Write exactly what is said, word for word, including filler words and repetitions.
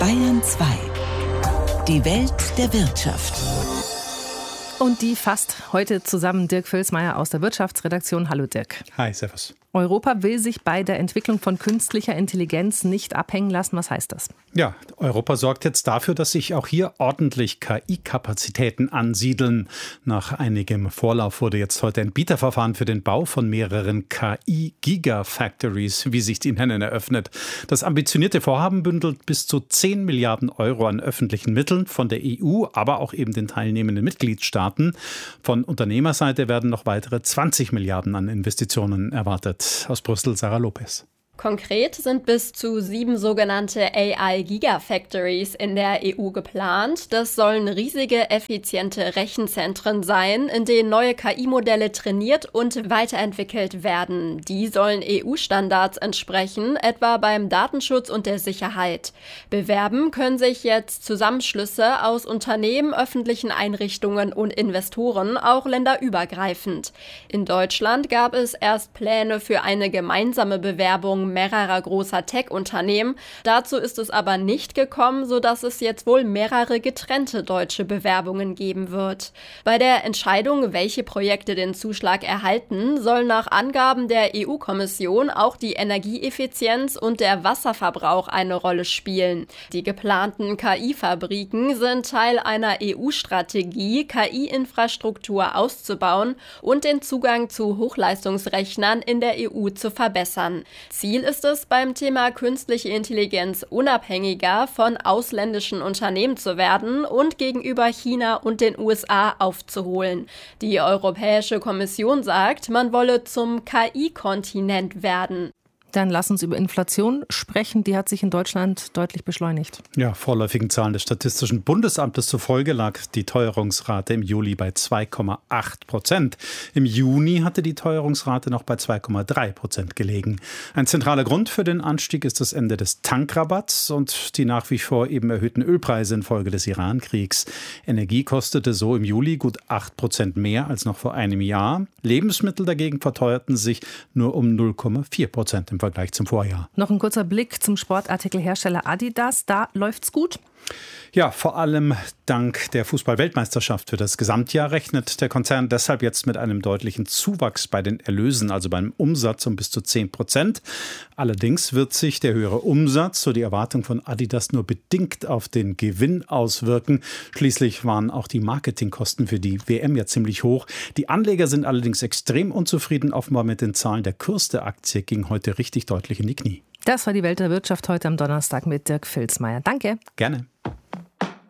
Bayern zwei. Die Welt der Wirtschaft. Und die fasst heute zusammen Dirk Filsmeier aus der Wirtschaftsredaktion. Hallo Dirk. Hi, servus. Europa will sich bei der Entwicklung von künstlicher Intelligenz nicht abhängen lassen. Was heißt das? Ja, Europa sorgt jetzt dafür, dass sich auch hier ordentlich K I-Kapazitäten ansiedeln. Nach einigem Vorlauf wurde jetzt heute ein Bieterverfahren für den Bau von mehreren K I-Gigafactories, wie sich die nennen, eröffnet. Das ambitionierte Vorhaben bündelt bis zu zehn Milliarden Euro an öffentlichen Mitteln von der E U, aber auch eben den teilnehmenden Mitgliedstaaten. Von Unternehmerseite werden noch weitere zwanzig Milliarden an Investitionen erwartet. Aus Brüssel, Sarah Lopez. Konkret sind bis zu sieben sogenannte A I-Gigafactories in der E U geplant. Das sollen riesige, effiziente Rechenzentren sein, in denen neue K I-Modelle trainiert und weiterentwickelt werden. Die sollen E U-Standards entsprechen, etwa beim Datenschutz und der Sicherheit. Bewerben können sich jetzt Zusammenschlüsse aus Unternehmen, öffentlichen Einrichtungen und Investoren, auch länderübergreifend. In Deutschland gab es erst Pläne für eine gemeinsame Bewerbung mehrerer großer Tech-Unternehmen. Dazu ist es aber nicht gekommen, sodass es jetzt wohl mehrere getrennte deutsche Bewerbungen geben wird. Bei der Entscheidung, welche Projekte den Zuschlag erhalten, soll nach Angaben der E U-Kommission auch die Energieeffizienz und der Wasserverbrauch eine Rolle spielen. Die geplanten K I-Fabriken sind Teil einer E U-Strategie, K I-Infrastruktur auszubauen und den Zugang zu Hochleistungsrechnern in der E U zu verbessern. Ziel ist es, beim Thema künstliche Intelligenz unabhängiger von ausländischen Unternehmen zu werden und gegenüber China und den U S A aufzuholen. Die Europäische Kommission sagt, man wolle zum K I-Kontinent werden. Dann lass uns über Inflation sprechen. Die hat sich in Deutschland deutlich beschleunigt. Ja, vorläufigen Zahlen des Statistischen Bundesamtes zufolge lag die Teuerungsrate im Juli bei zwei Komma acht Prozent. Im Juni hatte die Teuerungsrate noch bei zwei Komma drei Prozent gelegen. Ein zentraler Grund für den Anstieg ist das Ende des Tankrabatts und die nach wie vor eben erhöhten Ölpreise infolge des Iran-Kriegs. Energie kostete so im Juli gut acht Prozent mehr als noch vor einem Jahr. Lebensmittel dagegen verteuerten sich nur um null Komma vier Prozent im Vergleich zum Vorjahr. Noch ein kurzer Blick zum Sportartikelhersteller Adidas. Da läuft's gut. Ja, vor allem dank der Fußball-Weltmeisterschaft für das Gesamtjahr rechnet der Konzern deshalb jetzt mit einem deutlichen Zuwachs bei den Erlösen, also beim Umsatz um bis zu zehn Prozent. Allerdings wird sich der höhere Umsatz, so die Erwartung von Adidas, nur bedingt auf den Gewinn auswirken. Schließlich waren auch die Marketingkosten für die W M ja ziemlich hoch. Die Anleger sind allerdings extrem unzufrieden, offenbar mit den Zahlen. Der Kurs der Aktie ging heute richtig deutlich in die Knie. Das war die Welt der Wirtschaft heute am Donnerstag mit Dirk Filsmeier. Danke. Gerne.